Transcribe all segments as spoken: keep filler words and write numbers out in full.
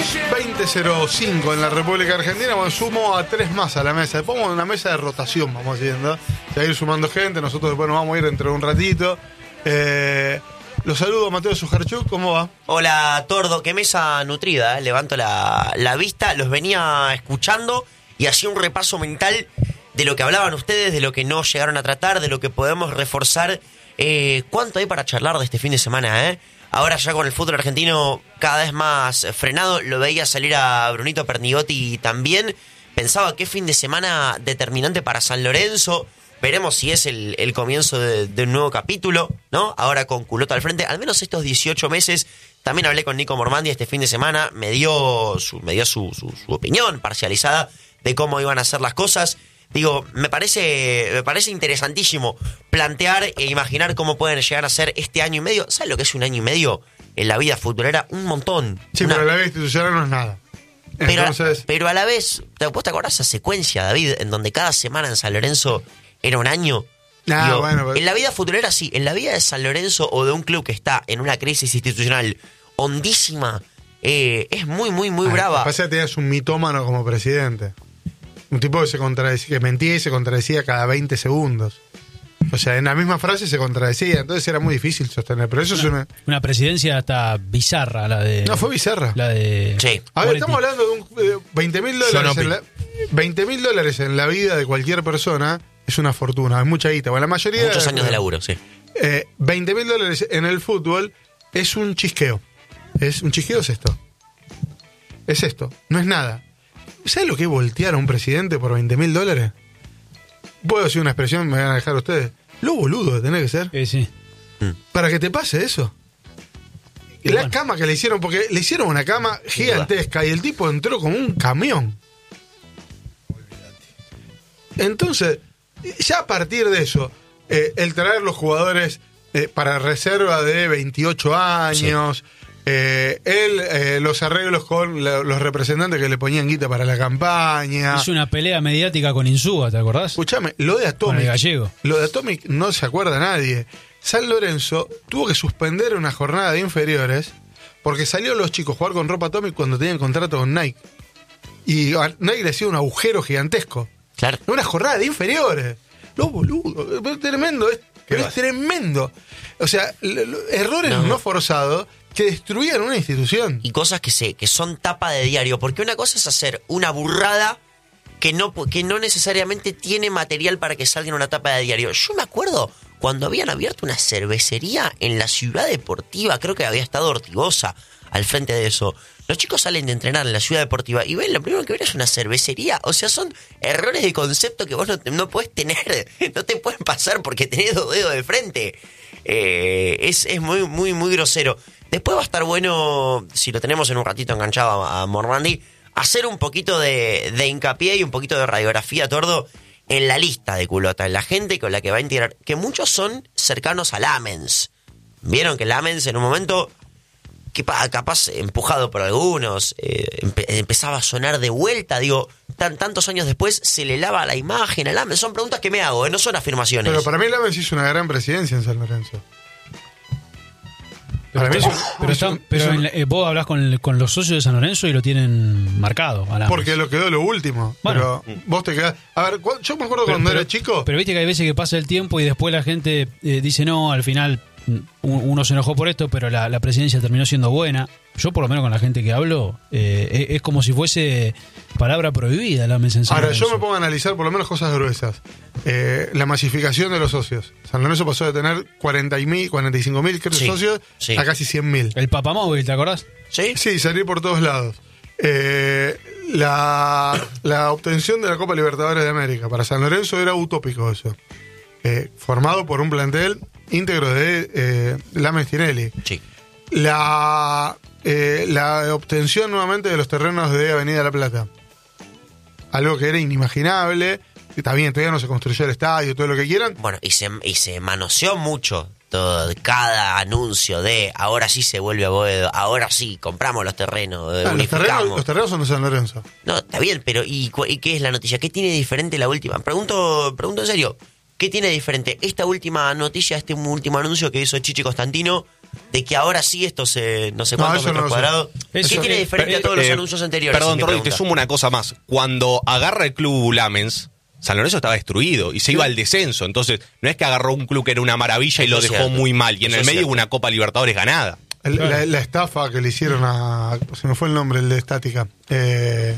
veinte cero cinco en la República Argentina. Bueno, sumo a tres más a la mesa. Pongo una mesa de rotación, vamos haciendo. Se va a ir sumando gente. Nosotros después nos vamos a ir dentro de un ratito. Eh, los saludo, Mateo Sujarchuk. ¿Cómo va? Hola, Tordo. Qué mesa nutrida. Eh. Levanto la, la vista. Los venía escuchando y hacía un repaso mental de lo que hablaban ustedes, de lo que no llegaron a tratar, de lo que podemos reforzar. Eh, ¿Cuánto hay para charlar de este fin de semana, eh? Ahora ya con el fútbol argentino cada vez más frenado, lo veía salir a Brunito Pernigotti también. Pensaba qué fin de semana determinante para San Lorenzo. Veremos si es el, el comienzo de, de un nuevo capítulo, ¿no? Ahora con Culota al frente, al menos estos dieciocho meses. También hablé con Nico Mormandi este fin de semana, me dio su, me dio su, su, su opinión parcializada de cómo iban a ser las cosas. Digo, me parece me parece interesantísimo plantear e imaginar cómo pueden llegar a ser este año y medio. ¿Sabes lo que es un año y medio en la vida futbolera? Un montón. Sí, Una... pero la vida institucional no es nada. Pero, Entonces... a, pero a la vez, ¿vos te acordás esa secuencia, David, en donde cada semana en San Lorenzo era un año? Nah, Digo, bueno, pero... En la vida futbolera sí, en la vida de San Lorenzo o de un club que está en una crisis institucional hondísima, eh, es muy, muy, muy Ay, brava. Lo que pasa es que tenías un mitómano como presidente. Un tipo que se contradecía, que mentía y se contradecía cada veinte segundos. O sea, en la misma frase se contradecía, entonces era muy difícil sostener. Pero eso una, es una... Una presidencia hasta bizarra, la de... No, fue bizarra. La de... Sí. A ver, estamos hablando de un, eh, veinte mil dólares, en la, veinte mil dólares en la vida de cualquier persona es una fortuna, es mucha guita. Bueno, la mayoría... Muchos de, años de laburo, sí. Eh, veinte mil dólares en el fútbol es un chisqueo. Es un chisqueo es esto. Es esto, no es nada. ¿Sabes lo que es voltear a un presidente por veinte mil dólares? Puedo decir una expresión, me van a dejar ustedes. Lo boludo tiene que ser. Eh, sí. Para que te pase eso. Y la bueno. cama que le hicieron, porque le hicieron una cama gigantesca y el tipo entró como un camión. Entonces, ya a partir de eso, eh, el traer los jugadores eh, para reserva de veintiocho años... Sí. Eh, él, eh, los arreglos con la, los representantes que le ponían guita para la campaña. Es una pelea mediática con Insúa, ¿te acordás? Escuchame, lo de Atomic. Con el gallego. Lo de Atomic no se acuerda nadie. San Lorenzo tuvo que suspender una jornada de inferiores porque salieron los chicos a jugar con ropa Atomic cuando tenían contrato con Nike. Y a Nike le hacía un agujero gigantesco. Claro. Una jornada de inferiores. Lo boludo, es tremendo, es, es tremendo. O sea, l- l- errores no, no forzados que destruían una institución. Y cosas que se que son tapa de diario. Porque una cosa es hacer una burrada que no, que no necesariamente tiene material para que salga en una tapa de diario. Yo me acuerdo cuando habían abierto una cervecería en la Ciudad Deportiva, creo que había estado Ortigosa al frente de eso. Los chicos salen de entrenar en la Ciudad Deportiva y ven, lo primero que ven es una cervecería. O sea, son errores de concepto que vos no, no podés tener, no te pueden pasar porque tenés dos dedos de frente. Eh, es, es muy, muy, muy grosero. Después va a estar bueno, si lo tenemos en un ratito enganchado a, a Mormandi, hacer un poquito de, de hincapié y un poquito de radiografía, Tordo, en la lista de Culota, en la gente con la que va a integrar, que muchos son cercanos a Lamens. Vieron que Lamens en un momento, que capaz empujado por algunos, eh, empe- empezaba a sonar de vuelta, digo, tan, tantos años después se le lava la imagen a Lamens. Son preguntas que me hago, eh, no son afirmaciones. Pero para mí Lamens hizo una gran presidencia en San Lorenzo. Pero, pero, pero, está, pero en, eh, vos hablás con, con los socios de San Lorenzo y lo tienen marcado. Porque lo quedó lo último. Bueno, pero vos te quedás. A ver, yo me acuerdo pero, cuando pero, era chico. Pero viste que hay veces que pasa el tiempo y después la gente eh, dice no, al final uno se enojó por esto, pero la, la presidencia terminó siendo buena. Yo, por lo menos con la gente que hablo, eh, es, es como si fuese palabra prohibida la mensaje. Ahora, yo me pongo a analizar por lo menos cosas gruesas. Eh, la masificación de los socios. San Lorenzo pasó de tener cuarenta y cinco mil sí, socios sí. a casi cien mil. El papamóvil, ¿te acordás? Sí. Sí, salir por todos lados. Eh, la, la obtención de la Copa Libertadores de América. Para San Lorenzo era utópico eso. Eh, formado por un plantel íntegro de eh, Lamens Tinelli. Sí. La, eh, la obtención nuevamente de los terrenos de Avenida La Plata. Algo que era inimaginable. Está bien, todavía no se construyó el estadio, todo lo que quieran. Bueno, y se, y se manoseó mucho todo, cada anuncio de ahora sí se vuelve a Boedo, ahora sí, compramos los terrenos, ah, los, terrenos los terrenos son de San Lorenzo. No, está bien, pero ¿y, ¿y qué es la noticia? ¿Qué tiene diferente la última? Pregunto, pregunto en serio. ¿Qué tiene diferente esta última noticia, este último anuncio que hizo Chichi Constantino, de que ahora sí esto se no sé No, cuántos eso no metros lo sé. cuadrados? ¿Qué Eso- tiene eh, diferente eh, a todos los eh, anuncios anteriores? Perdón, Si me Torri, te preguntas. sumo una cosa más. Cuando agarra el club Lamens, San Lorenzo estaba destruido y se iba al descenso. Entonces, no es que agarró un club que era una maravilla y Eso lo es dejó cierto. muy mal. Y en Eso el es medio cierto. hubo una Copa Libertadores ganada. El- Claro. la, la estafa que le hicieron a. Se me fue el nombre, el de Estática. Eh,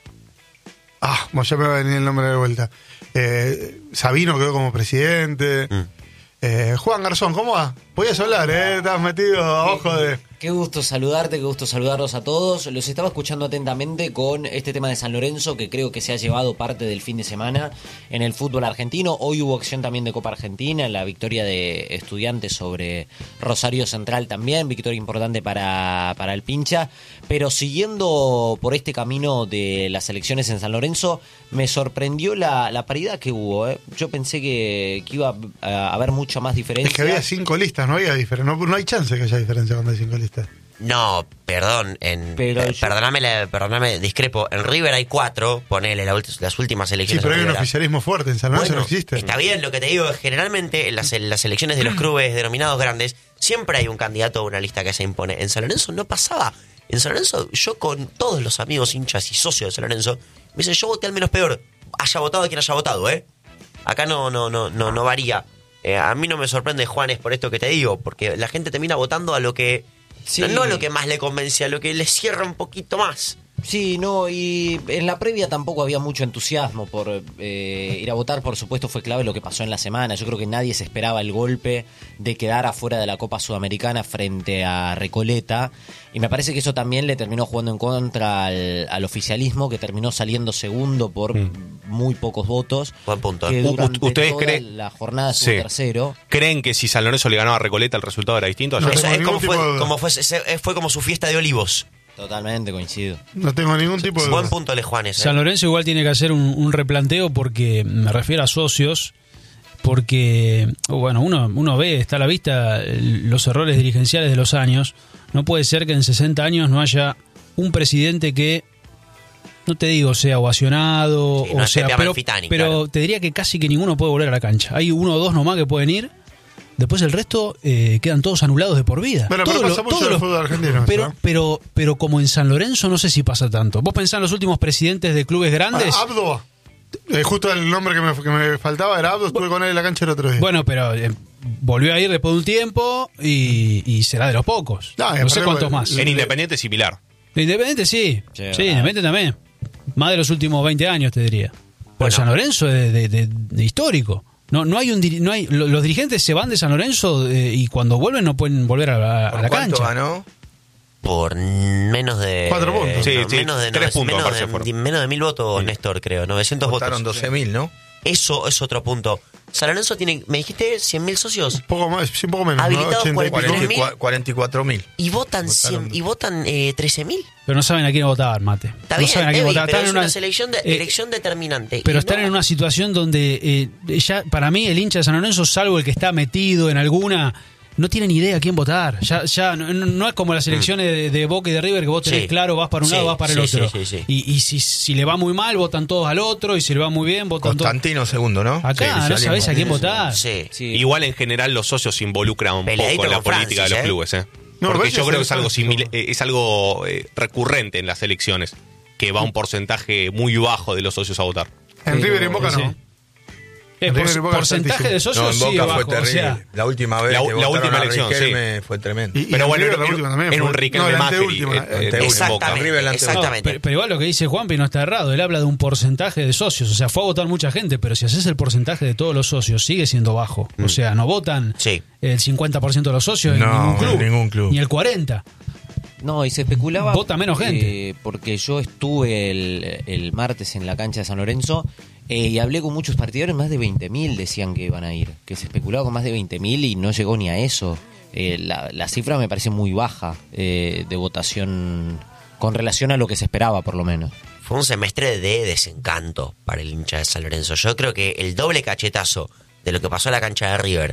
ah, bueno, ya me va a venir el nombre de vuelta. Eh, Sabino quedó como presidente. Mm. Eh, Juan Garzón, ¿cómo va? Podías hablar, ¿eh? Estabas metido a ojo de. Qué gusto saludarte, qué gusto saludarlos a todos. Los estaba escuchando atentamente con este tema de San Lorenzo, que creo que se ha llevado parte del fin de semana en el fútbol argentino. Hoy hubo acción también de Copa Argentina, en la victoria de Estudiantes sobre Rosario Central también, victoria importante para, para el Pincha. Pero siguiendo por este camino de las elecciones en San Lorenzo, me sorprendió la, la paridad que hubo. ¿eh? Yo pensé que, que iba a haber mucha más diferencia. Es que había cinco listas, no había diferencia. No, no hay chance que haya diferencia cuando hay cinco listas. No, perdón, en, Pero eh, yo- perdóname, la- perdóname, discrepo. En River hay cuatro, ponele la ulti- las últimas Sí, elecciones. pero hay en un River. oficialismo fuerte. En San Lorenzo Bueno, no existe. Está bien, lo que te digo es generalmente en las, en las elecciones de los clubes denominados grandes siempre hay un candidato o una lista que se impone. En San Lorenzo no pasaba. En San Lorenzo, yo con todos los amigos hinchas y socios de San Lorenzo, me dicen, yo voté al menos peor. Haya votado quien haya votado, ¿eh? Acá no, no, no, no, no varía. Eh, a mí no me sorprende, Juanes, por esto que te digo, porque la gente termina votando a lo que... Sí. No, no a lo que más le convence, a lo que le cierra un poquito más. Sí, no, y en la previa tampoco había mucho entusiasmo por eh, ir a votar. Por supuesto fue clave lo que pasó en la semana. Yo creo que nadie se esperaba el golpe de quedar afuera de la Copa Sudamericana frente a Recoleta, y me parece que eso también le terminó jugando en contra al, al oficialismo, que terminó saliendo segundo por muy pocos votos. Buen punto, Que ¿eh? U- durante ¿ustedes toda creen- la jornada estuvo Sí. tercero. ¿Creen que si San Lorenzo le ganaba a Recoleta el resultado era distinto? No Ayer? Eso tengo es como ningún tipo de fue, duda. como fue, se- fue como su fiesta de olivos. Totalmente coincido. No tengo ningún tipo de. Buen duda. punto, Le Juanes. ¿eh? San Lorenzo igual tiene que hacer un, un replanteo porque me refiero a socios, porque bueno, uno, uno ve, está a la vista el- los errores dirigenciales de los años. No puede ser que en sesenta años no haya un presidente que, no te digo sea ovacionado, Sí, no o es sea, Pepe pero, Amalfitani, pero claro. te diría que casi que ninguno puede volver a la cancha. Hay uno o dos nomás que pueden ir. Después el resto eh, quedan todos anulados de por vida. Bueno, pero Todos pasa los- mucho todos en el los- fútbol argentino, Pero, ¿no? pero, pero como en San Lorenzo no sé si pasa tanto. Vos pensás en los últimos presidentes de clubes grandes. Ah, Abdo. Eh, justo el nombre que me, que me faltaba era Abdo. Estuve con él en la cancha el otro día. Bueno, pero eh, volvió a ir después de un tiempo y, y será de los pocos. No, No, y sé aparte, cuántos bueno, más. En Independiente es similar. Independiente sí. Sí, Sí, ah. Independiente también. Más de los últimos veinte años, te diría. Pero Bueno. San Lorenzo es de, de- de histórico. No, no hay un diri- no hay lo- los dirigentes se van de San Lorenzo eh, y cuando vuelven no pueden volver a, la- a ¿Por la cuánto cancha. ganó? Por menos de... Cuatro puntos. Sí, sí, menos de, tres nove- puntos, me menos, parece de, fueron. menos de mil votos, Néstor, creo. novecientos Votaron votos. doce mil, ¿no? Eso es otro punto. San Lorenzo tiene, me dijiste, cien mil socios. Un poco más, sí, un poco menos. ¿no? Habilitados ochenta y pico. cuarenta y mil. cuarenta y cuatro mil. Y votan cien, y votan eh, trece mil. Pero no saben a quién votar, Mate. Está no bien, saben a quién Evi, votar. pero Están es en una selección, de, eh, elección determinante. Pero Y están no- en una situación donde eh, ya para mí el hincha de San Lorenzo, salvo el que está metido en alguna, no tiene ni idea a quién votar. Ya, ya no, no es como las elecciones de, de Boca y de River que vos tenés Sí. claro, vas para un Sí, lado, vas para el sí, otro. sí, sí, sí. Y, y si, si le va muy mal, votan todos al otro, y si le va muy bien, votan todos. Constantino segundo, ¿no? Acá Sí, no salimos. sabés a quién votar. Sí. Sí. Igual en general los socios se involucran un Peleadito poco en la con política Francis, de los ¿eh? clubes, ¿eh? No, Porque parece yo creo que es ser algo Francis, simil- ¿no? eh, es algo eh, recurrente en las elecciones, que va un porcentaje muy bajo de los socios a votar. En Pero, River y en Boca sí. no. Eh, En por- River y Boca porcentaje de altísimo. socios No, en sí Boca bajo, fue o terrible. sea, la última vez La- que la votaron última a elección, Riquelme fue tremendo. Y- y Pero en bueno, River era- la última también era fue- un Riquelme no, la Macri, anteúltima, eh, eh, eh, anteúltima. en Boca. Exactamente, River la anteúltima. exactamente. pero, pero igual lo que dice Juanpi no está errado. Él habla de un porcentaje de socios. O sea, fue a votar mucha gente, pero si haces el porcentaje de todos los socios, sigue siendo bajo. O sea, no votan Sí. el cincuenta por ciento de los socios en No, ningún club. en ningún club. Ni el cuarenta por ciento. No, y se especulaba. Vota menos gente. eh, porque yo estuve el, el martes en la cancha de San Lorenzo eh, y hablé con muchos partidarios, más de veinte mil decían que iban a ir. Que se especulaba con más de veinte mil y no llegó ni a eso. Eh, la, la cifra me parece muy baja eh, de votación con relación a lo que se esperaba, por lo menos. Fue un semestre de desencanto para el hincha de San Lorenzo. Yo creo que el doble cachetazo de lo que pasó en la cancha de River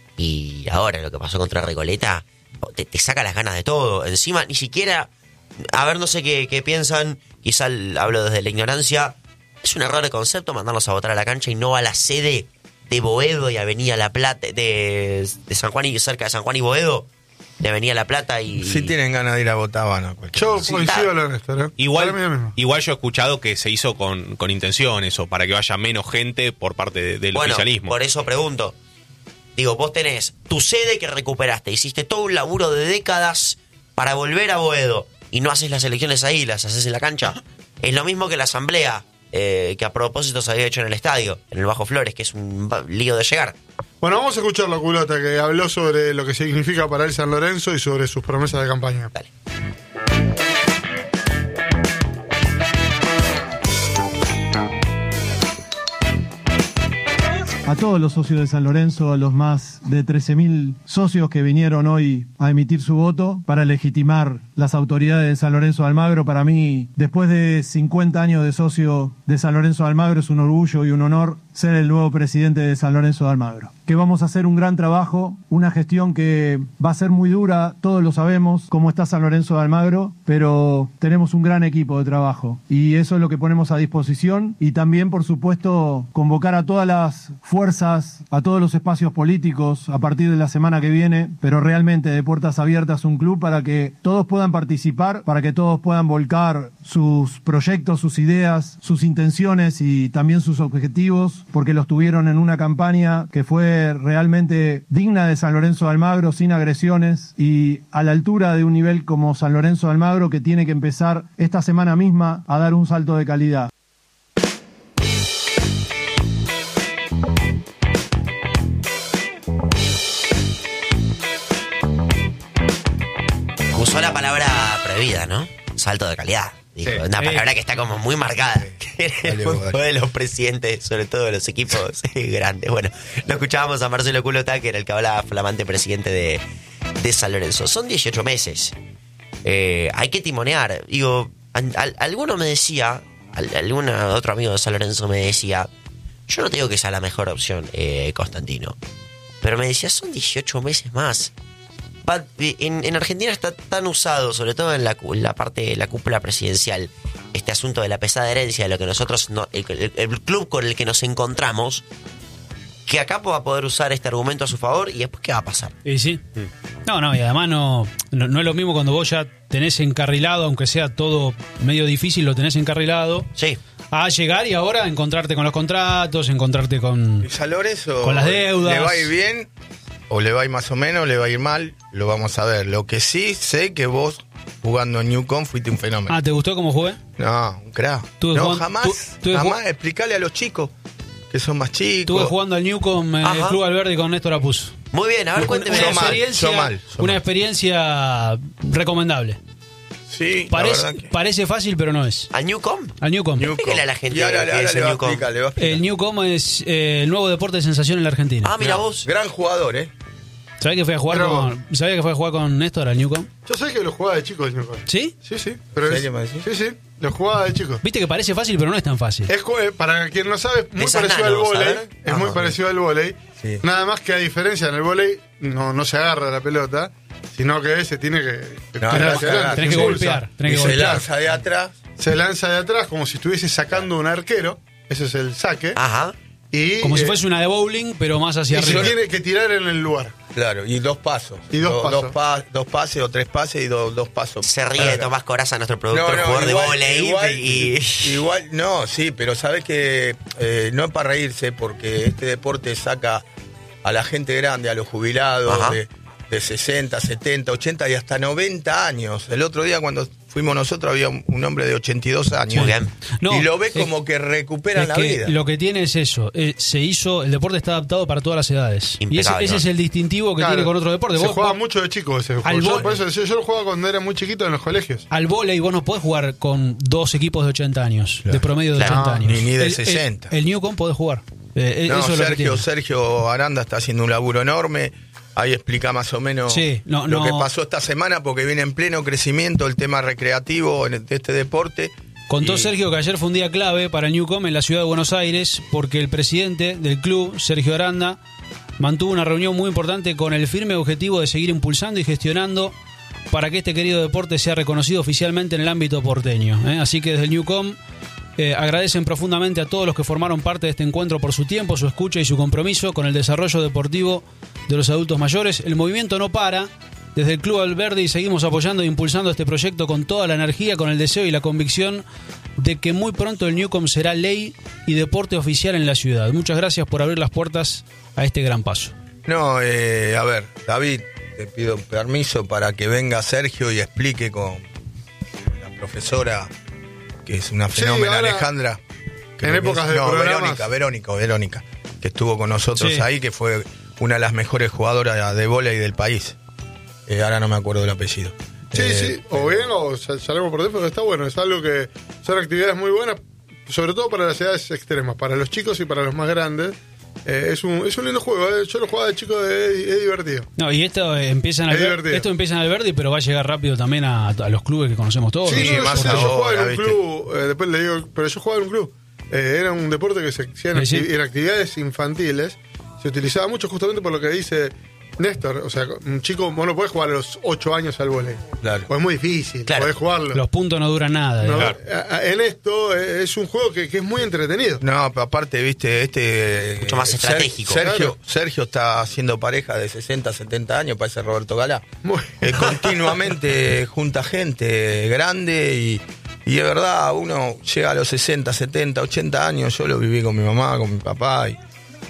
y ahora lo que pasó contra Recoleta te, te saca las ganas de todo. Encima, ni siquiera... A ver, no sé qué, qué piensan. Quizá hablo desde la ignorancia. Es un error de concepto mandarlos a votar a la cancha y no a la sede de Boedo y Avenida La Plata, de, de San Juan y cerca de San Juan y Boedo, de Avenida La Plata y... Si tienen ganas de ir a Botabana. Yo Sí, coincido está. con Néstor, ¿eh? Igual, Para mí es lo mismo. igual yo he escuchado que se hizo con, con intención eso, para que vaya menos gente por parte de- del Bueno, oficialismo. por eso pregunto. Digo, vos tenés tu sede que recuperaste, hiciste todo un laburo de décadas para volver a Boedo y no haces las elecciones ahí, las haces en la cancha. Es lo mismo que la asamblea, eh, que a propósito se había hecho en el estadio, en el Bajo Flores, que es un ba- lío de llegar. Bueno, vamos a escuchar la culota que habló sobre lo que significa para él San Lorenzo y sobre sus promesas de campaña. Dale. A todos los socios de San Lorenzo, a los más de trece mil socios que vinieron hoy a emitir su voto para legitimar las autoridades de San Lorenzo de Almagro. Para mí, después de cincuenta años de socio de San Lorenzo de Almagro, es un orgullo y un honor ser el nuevo presidente de San Lorenzo de Almagro. Que vamos a hacer un gran trabajo, una gestión que va a ser muy dura, todos lo sabemos, cómo está San Lorenzo de Almagro, pero tenemos un gran equipo de trabajo y eso es lo que ponemos a disposición y también, por supuesto, convocar a todas las fuerzas, a todos los espacios políticos a partir de la semana que viene, pero realmente de puertas abiertas un club para que todos puedan participar, para que todos puedan volcar sus proyectos, sus ideas, sus intenciones y también sus objetivos, porque los tuvieron en una campaña que fue realmente digna de San Lorenzo de Almagro, sin agresiones y a la altura de un nivel como San Lorenzo de Almagro, que tiene que empezar esta semana misma a dar un salto de calidad. Usó la palabra prohibida, ¿no? Salto de calidad. Dijo, Sí. una Sí. palabra que está como muy marcada. En el Dale, mundo dale. de los presidentes, sobre todo de los equipos grandes. Bueno, lo escuchábamos a Marcelo Culota, que era el que hablaba, flamante presidente de, de San Lorenzo. Son dieciocho meses. Eh, hay que timonear. Digo, al- al- alguno me decía, al- algún otro amigo de San Lorenzo me decía, yo no te digo que sea la mejor opción, eh, Constantino, pero me decía, son dieciocho meses más. Va- En, en Argentina está tan usado, sobre todo en la, cu- la parte de la cúpula presidencial, este asunto de la pesada herencia, de lo que nosotros, no, el, el- el club con el que nos encontramos, que acá va a poder usar este argumento a su favor y después, ¿qué va a pasar? Y sí. No, no, y además no, no, no es lo mismo cuando vos ya tenés encarrilado, aunque sea todo medio difícil, lo tenés encarrilado, Sí, a llegar y ahora encontrarte con los contratos, encontrarte con... Y San Lorenzo Con las deudas. le va a ir bien, o le va a ir más o menos, le va a ir mal, lo vamos a ver. Lo que sí sé que vos, jugando en Newcom, fuiste un fenómeno. Ah, ¿te gustó cómo jugué? No, un crack. Tuve No, jugando- jamás, tu- tuve jamás ju- explicarle a los chicos que son más chicos. Estuve jugando al Newcom, eh, Ajá. Club Alberdi con Néstor Apuz. muy bien, a ver, Una, cuénteme. una Yo mal, experiencia, yo mal, yo una mal. experiencia recomendable. Sí, la Parece, verdad que... parece fácil, pero no es. ¿A Newcom? Al Newcom. Newcom. Explícale a la gente Y ahora, qué ahora es le el va a Newcom. explicar, le va a explicar. El Newcom es eh, el nuevo deporte de sensación en la Argentina. Ah, mira vos. Gran jugador, ¿eh? ¿Sabés que fui a jugar Pero- con, ¿sabés que fui a jugar con Néstor al Newcom? Yo sé que lo jugaba de chico el Newcom. ¿Sí? Sí, sí. Pero ¿En es- serio me decís? sí, sí. Lo jugaba de chico. Viste que parece fácil, pero no es tan fácil. Es, co- eh, para quien no sabe, muy esas parecido al nanos, a vóley. ver. Es Ajá. muy parecido al vóley. Sí. Nada más que a diferencia en el vóley no, no se agarra la pelota, sino que se tiene que, que No, tirar no, hacia no, adelante, tenés que impulsa. golpear, tenés Y que se golpear. lanza de atrás. Se lanza de atrás como si estuviese sacando un arquero. Ese es el saque. Ajá. Y, Como si eh, fuese una de bowling, pero más hacia y se arriba. tiene que tirar en el lugar. Claro, y dos pasos. Y dos Do- pasos. Dos, pa- dos pases o tres pases y do- dos pasos. Se ríe de Claro. Tomás Coraza, nuestro productor, jugador de volei. igual, y... igual, no, sí, pero sabes que eh, no es para reírse porque este deporte saca a la gente grande, a los jubilados Ajá. de, de sesenta, setenta, ochenta y hasta noventa años. El otro día cuando fuimos nosotros había un, un hombre de ochenta y dos años. Muy bien. No, y lo ves es- como que recuperan Es la que vida. lo que tiene es eso. eh, se hizo, el deporte está adaptado para todas las edades. Y ese, Impecable, ese ¿no? es el distintivo que Claro, tiene con otro deporte. Se Vos- jugaba vos- mucho de chico ese juego. Al Yo, vóley. por eso decía, yo lo jugaba cuando era muy chiquito en los colegios. Al vóley vos no podés jugar con dos equipos de ochenta años, Claro. de promedio de Claro. ochenta No, años. ni- ni de El- sesenta. El, el Newcom podés jugar. Eh, No, eso es lo que Sergio, tiene. Sergio Aranda está haciendo un laburo enorme. Ahí explica más o menos Sí, no, lo no. que pasó esta semana, porque viene en pleno crecimiento el tema recreativo en- de este deporte. Contó Y- Sergio que ayer fue un día clave para el Newcom en la ciudad de Buenos Aires porque el presidente del club, Sergio Aranda, mantuvo una reunión muy importante con el firme objetivo de seguir impulsando y gestionando para que este querido deporte sea reconocido oficialmente en el ámbito porteño. ¿eh? Así que desde el Newcom eh, agradecen profundamente a todos los que formaron parte de este encuentro por su tiempo, su escucha y su compromiso con el desarrollo deportivo de los adultos mayores. El movimiento no para. Desde el Club Alberdi seguimos apoyando e impulsando este proyecto con toda la energía, con el deseo y la convicción de que muy pronto el Newcomb será ley y deporte oficial en la ciudad. Muchas gracias por abrir las puertas a este gran paso. No, eh, a ver, David, te pido permiso para que venga Sergio y explique con la profesora, que es una fenómena, ahora, Alejandra. En épocas de no, programas. Verónica, Verónica, Verónica, que estuvo con nosotros Sí. ahí, que fue una de las mejores jugadoras de vóley del país. Eh, ahora no me acuerdo del apellido. Sí, Eh, sí, o bien o sal- salemos por dentro, pero está bueno, es algo que son actividades muy buenas, sobre todo para las edades extremas, para los chicos y para los más grandes. Eh, es, un, es un lindo juego, eh. Yo lo jugaba de chico, es, es divertido. No, y esto eh, empieza en Es Alber- divertido. esto empieza en Alberdi, pero va a llegar rápido también a, a los clubes que conocemos todos. Sí, Sí, no, más yo, sé, yo jugaba ahora, en un ¿viste? club, eh, después le digo, pero yo jugaba en un club. Eh, era un deporte que se hacía en, Sí, sí. acti- en actividades infantiles. Se utilizaba mucho justamente por lo que dice Néstor. O sea, un chico, vos no podés jugar a los ocho años al vóley. Claro. O es muy difícil, Claro. podés jugarlo. Los puntos no duran nada. No, digamos. a- a- En esto eh, es un juego que, que es muy entretenido. No, pero aparte, viste, este... Mucho más Ser- estratégico. Sergio, Claro. Sergio está haciendo pareja de sesenta, setenta años, parece Roberto Galá. Muy- Eh, continuamente junta gente grande y, y es verdad, uno llega a los sesenta, setenta, ochenta años, yo lo viví con mi mamá, con mi papá y,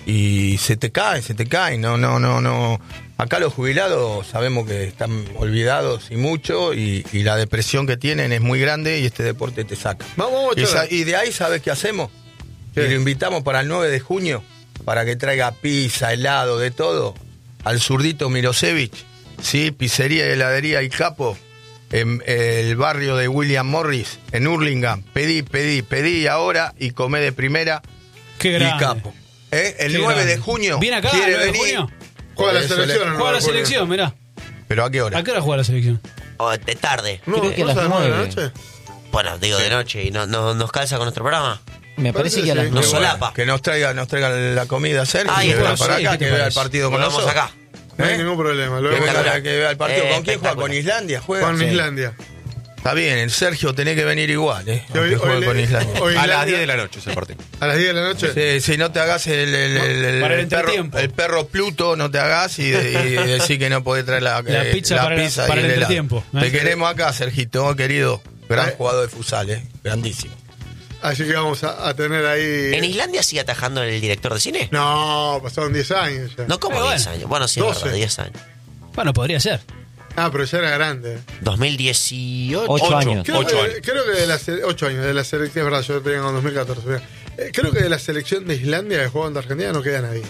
y se te cae, se te cae, no, no, no, no. Acá los jubilados sabemos que están olvidados y mucho y, y la depresión que tienen es muy grande y este deporte te saca. Vamos, vamos, y, charlar. sa- y de ahí, ¿sabes qué hacemos? ¿Qué? Y lo invitamos para el nueve de junio para que traiga pizza, helado, de todo, al zurdito Mirosevich, ¿sí? Pizzería y heladería El Capo, en el barrio de William Morris, en Hurlingham. Pedí, pedí, pedí ahora y comé de primera. Qué Y grande. Capo. ¿Eh? El Qué nueve grande. de junio. ¿Viene acá ¿Quiere el nueve de venir? junio? Juega la Por eso selección, le- ¿no? Juega la Julio. selección, mirá. ¿Pero a qué hora? ¿A qué hora juega la selección? O de tarde. No, Creo que a ¿vos las a las nueve de la nueve. noche? Bueno, digo de noche y no, no nos calza con nuestro programa. Me Parece parece que a las que sí. Nos nueve. solapa. Que nos traiga, nos traiga la comida Sergio, Ahí que está, venga para sí, acá, ¿qué te que vea el parece? partido con Volvamos nosotros. acá. No hay ¿Eh? ningún problema. Que Luego venga Espectacular. que vea el partido. Eh, ¿Con quién juega? espectacular. ¿Con Islandia? ¿Juega? con Sí. Islandia. Está bien, el Sergio tenés que venir igual, ¿eh? Y hoy- Aunque juegue hoy le- con Islandia. hoy A las Islandia- diez de la noche es el partido. A las diez de la noche. Sí, si no te hagas el, el, el- el- Para el el perro, entretiempo. el perro Pluto, no te hagas y, y decir que no podés traer la, La eh, pizza para el- y para el helado. entretiempo. Te ¿Eh? queremos acá, Sergito, querido. Gran Eh. jugador de futsal, ¿eh? Grandísimo. Así que vamos a, a tener ahí. ¿En Islandia sigue atajando el director de cine? No, pasaron diez años ya. No, como Pero diez bueno, años. Bueno, sí, es doce. verdad, diez años. Bueno, podría ser. Ah, pero ya era grande. dos mil dieciocho. Ocho años. Creo, Ocho que, años. creo que de la se- ocho años, de la selección, es verdad, yo tenía en dos mil catorce. mira. Eh, creo que de la selección de Islandia que jugó ante Argentina no queda nadie.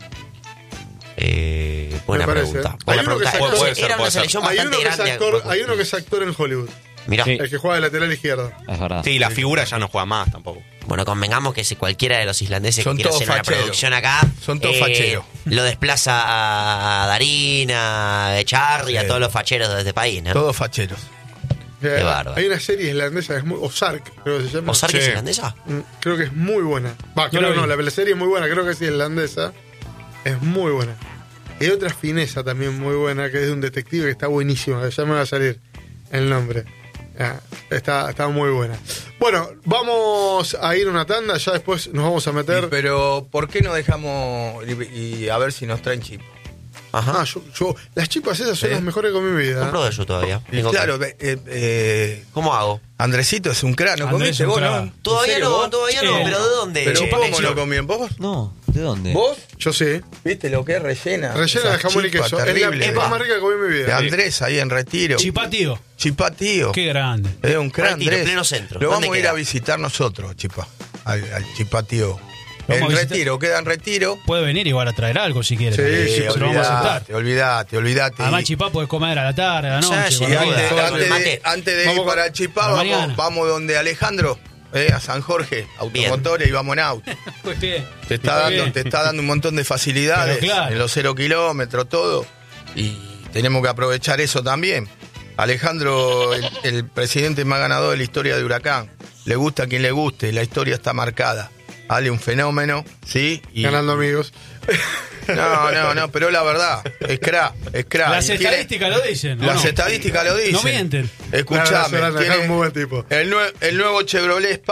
Eh, buena Me parece. pregunta. Hay Buena uno que pregunta. se actor- Entonces, Puede ser, era una puede ser. selección Hay bastante uno, que es grande. actor, hay uno que es actor en Hollywood, Mirá. Sí. el que juega de lateral izquierdo. Es verdad. Sí, la figura ya no juega más tampoco. Bueno, convengamos que si cualquiera de los islandeses Son que quiera todos hacer una facheros. producción acá, Son todos facheros. lo desplaza a Darín, a Echarri, a Sí. todos los facheros de este país, ¿no? Todos facheros. Eh, bárbaro. Hay una serie islandesa que es muy. Ozark, creo que se llama. ¿Ozark es Sí. islandesa? Mm, Creo que es muy buena. Va, No creo la vi. no, la, la serie es muy buena, creo que es islandesa. Es muy buena. Hay otra finesa también muy buena, que es de un detective que está buenísima, que ya me va a salir el nombre. Ah, está, está muy buena. Bueno, vamos a ir a una tanda, ya después nos vamos a meter. Y- pero, ¿por qué no dejamos y, y a ver si nos traen chip? Ajá. Ah, yo, yo- las chipas esas son Sí. las mejores con mi vida. No probé yo todavía. Y Tengo claro, que- ve- eh, eh, ¿Cómo hago? Andresito es un crack, ¿no Andrés comiste es un vos, crack. no? ¿En Todavía serio, no, vos? todavía no, Eh, pero ¿de dónde? ¿Pero Che, cómo Paco? lo comieron vos? No, ¿de dónde? ¿Vos? Yo sí. ¿Viste lo que es rellena? Rellena de Esa jamón y chispa queso. Es la, terrible. es la más rica que comí en mi De vida. Andrés ahí en Retiro. Chipá, tío. Chipá, tío. Qué grande. Es un crack, Retiro, Andrés. pleno centro. Lo ¿Dónde vamos a ir queda? a visitar nosotros, Chipá. Al, al Chipá, tío. Vamos En a visitar- Retiro, queda en Retiro. Puede venir igual a traer algo si quiere. Sí, Eh, sí, se lo vamos a aceptar. olvidate, olvidate, olvidate. Además, Y- Chipá puede comer a la tarde, a la Sí, noche. sí, Y cuando antes- quiera. antes, Todo el antes de, mate. antes de ir Vamos para Chipá, a la vamos, mañana. vamos donde Alejandro, eh, a San Jorge, automotores, y vamos en auto. Pues bien. Te está, Muy dando, bien. te está dando un montón de facilidades Pero claro. en los cero kilómetros, todo. Y tenemos que aprovechar eso también. Alejandro, el, el presidente más ganador de la historia de Huracán. Le gusta a quien le guste, la historia está marcada. Ale, un fenómeno, ¿sí? Y- Ganando amigos. No, no, no, pero la verdad, es crack, es crack. Las Y tiene- estadísticas lo dicen. ¿o Las no? estadísticas lo dicen. No mienten. Claro, Escuchame, Solana, tiene es un muy buen tipo. el, nue- el nuevo Chevrolet Spark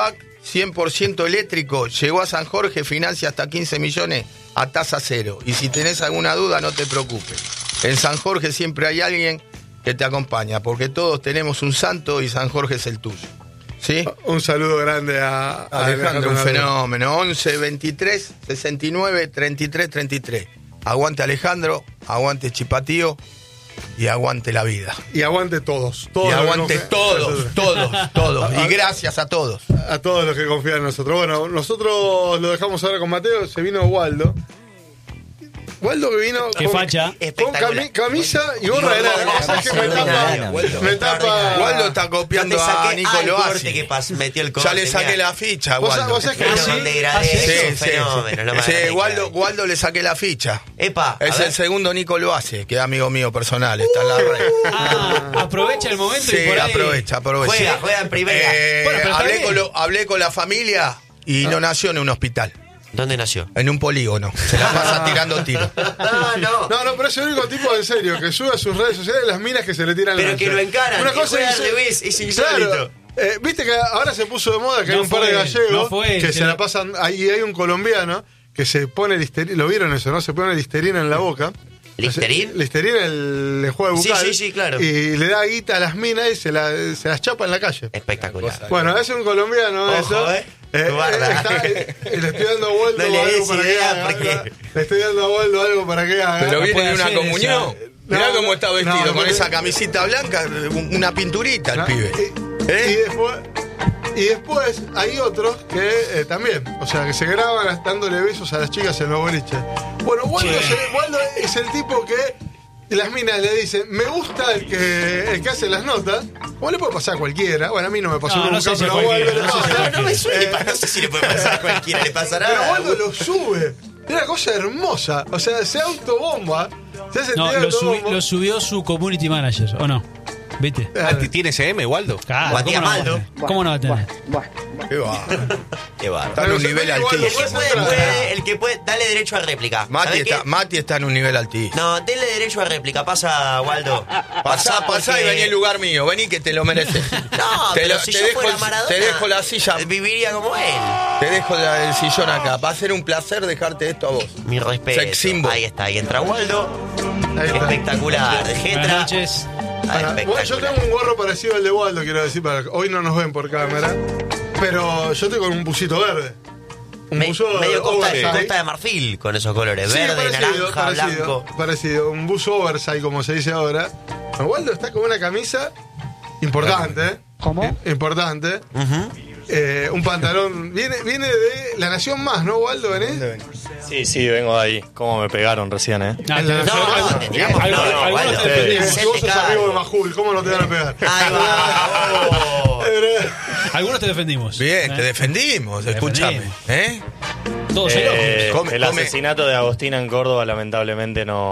cien por ciento eléctrico, llegó a San Jorge, financia hasta quince millones a tasa cero. Y si tenés alguna duda, no te preocupes. En San Jorge siempre hay alguien que te acompaña, porque todos tenemos un santo y San Jorge es el tuyo. ¿Sí? Un saludo grande a, a Alejandro, un Alejandro. fenómeno. once, veintitrés, sesenta y nueve, treinta y tres, treinta y tres. Aguante Alejandro, aguante Chipatío y aguante la vida. Y aguante todos. todos Y los que aguante confían- todos, todos, todos. Y gracias a todos. A todos los que confían en nosotros. Bueno, nosotros lo dejamos ahora con Mateo. Se vino Waldo. Waldo que vino Qué con, facha. con Espectacular. cami- camisa y gorra de lana. O sea que me tapa, me tapa. Waldo está No copiando te a saqué Nico al corte Loasi. que pas- metió el corte. Ya le saqué mirá. la ficha, ¿Vos Waldo. sabés que Pero así- con degradé, así- es Sí, un sí, fenómeno. lo más sí, grande que Waldo, hay. Waldo le saqué la ficha. Epa, a Es ver. el segundo Nico Loasi, que es amigo mío personal, está en la red. Ah, aprovecha el momento Sí, y por ahí... aprovecha, aprovecha. Juega, juega en primera. Eh, Bueno, pero está hablé, bien. con lo- hablé con la familia y no nació en un hospital, ¿Dónde nació? en un polígono. Se la pasa tirando tiros. Ah, no. No, no, pero es el único tipo en serio que sube a sus redes sociales las minas que se le tiran Pero lanza. que lo encaran, Una que cosa juega es- al revés, es insólito. Claro, eh, viste que ahora se puso de moda que No hay un par de fue, gallegos no fue, que se se lo- la pasan. Ahí hay un colombiano que se pone listerina. ¿Lo vieron eso, no? Se pone listerina en la boca. ¿Listerín? Se- Listerina el enjuague Sí, bucal. sí, sí, claro. Y le da guita a las minas y se, la- se las chapa en la calle. Espectacular. Bueno, es un colombiano Ojo, eso. eh. Guarda. está- eh, le estoy dando a Waldo No le algo des para que idea haga. porque- Le estoy dando a Waldo algo para que haga. Pero viene puede de una hacer comunión. esa- Mirá No, cómo está no, vestido, no, con no, esa no. camisita blanca, un- una pinturita el ¿no? pibe. Y, ¿Eh? y después, y después hay otros que eh, también, o sea, que se graban dándole besos a las chicas en los boliches. Bueno, Waldo, Sí. se- Waldo es el tipo que las minas le dicen, me gusta el que, el que hace las notas. O le puede pasar a cualquiera. Bueno, a mí no me pasó No, no nunca, sé si a pero a Waldo cualquiera, le no sé si a pasa. No, no me suele Eh, pasar. No sé si le puede pasar a cualquiera, le pasará. Pero Waldo lo sube. Es una cosa hermosa. O sea, se autobomba. Se hace No, tirar lo, subi- autobomba. lo subió su community manager, ¿o no? ¿Viste? Ah, ¿tiene C M, Waldo? Claro, Matías ¿cómo no va a Maldo. tener? ¿Cómo no va a tener? Qué va. Qué bárbaro. Está en un Pero nivel se ve igual, El que altísimo. Puede puede, entrar. puede, el que puede, dale derecho a réplica. Mati ¿Sabés está, qué? Mati está en un nivel altísimo. No, denle derecho a réplica. Pasa, Waldo. Pasá, pasá y vení al lugar mío. Vení que te lo mereces. No, te pero lo- si te yo dejo fuera el- Maradona, te dejo la silla. viviría como él. Te dejo la- el sillón acá. Va a ser un placer dejarte esto a vos. Mi respeto. Sex symbol. Ahí está, y entra Waldo. Ahí está. Espectacular. Buenas Getra. noches. Ah, Bueno, yo espectacular. tengo un gorro parecido al de Waldo, quiero decir, para hoy no nos ven por cámara, pero yo estoy con un busito verde. Un Me- buzo medio costa, oversize. costa de marfil con esos colores. Sí, Verde, parecido, naranja, parecido, blanco. parecido, un buzo oversize, como se dice ahora. Waldo está con una camisa importante, ¿eh? ¿Cómo? Importante. Ujú. Eh, un pantalón. Viene, viene de La Nación Más, ¿no, Waldo? ¿Venés? Sí, sí, vengo de ahí. ¿Cómo me pegaron recién, eh? Ah, En la te- Nación No, Más. no, te tiramos Algo- flores, algunos Waldo. te defendimos. Si vos sos Hacete amigo de cargo. Majul, ¿cómo no te van a pegar? Ahí va. Oh. Algunos te defendimos. Bien, ¿Eh? te defendimos, Te escúchame. defendimos. ¿Eh? Todos Eh, elogios. Come- el come. asesinato de Agostina en Córdoba lamentablemente no,